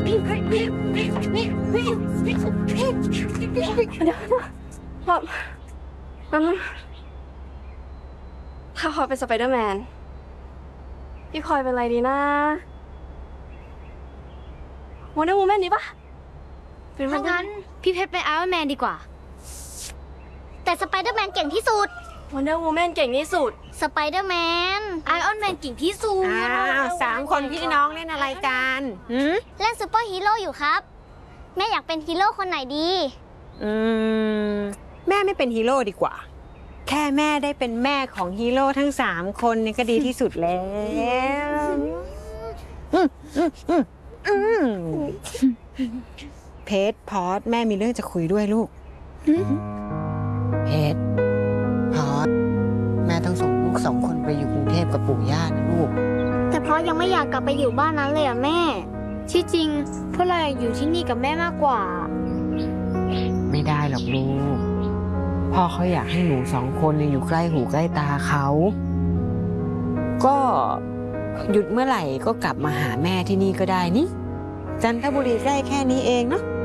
ถ้าพลอยเป็นสไปเดอร์แมนพี่พลอยเป็นอะไรดีนะวันเดอร์วูแมนดีปะเป็นมันงั้นพี่เพชรเป็นไอรอนแมนดีกว่าแต่สไปเดอร์แมนเก่งที่สุดวันเดอร์วูแมนเก่งที่สุดสไปเดอร์แมนไอรอนแมนเก่งที่สุด 3 คนพี่น้องเล่นอะไรกันเล่นซูเปอร์ฮีโร่อยู่ครับแม่อยากเป็นฮีโร่คนไหนดีแม่ไม่เป็นฮีโร่ดีกว่าแค่แม่ได้เป็นแม่ของฮีโร่ทั้ง3 คนนี่ก็ดีที่สุดแล้วเพชรพอดแม่มีเรื่องจะคุยด้วยลูกเพชรพอดแม่ต้องส่งลูก2 คนไปอยู่กรุงเทพกับปู่ย่านะลูกแต่เพราะยังไม่อยากกลับไปอยู่บ้านนั้นเลยอะแม่ที่จริงพวกเราอยากอยู่ที่นี่กับแม่มากกว่าไม่ได้หรอกลูกพ่อเขาอยากให้หนู2 คนอยู่ใกล้หูใกล้ตาเขาก็หยุดเมื่อไหร่ก็กลับมาหาแม่ที่นี่ก็ได้นี่จันทบุรีใกล้แค่นี้เองเนาะ